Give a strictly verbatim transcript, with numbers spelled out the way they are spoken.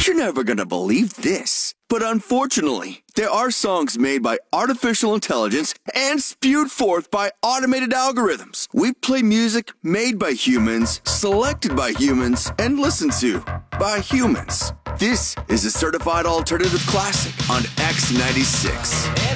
You're never gonna believe this, but unfortunately, there are songs made by artificial intelligence and spewed forth by automated algorithms. We play music made by humans, selected by humans, and listened to by humans. This is a certified alternative classic on X ninety-six.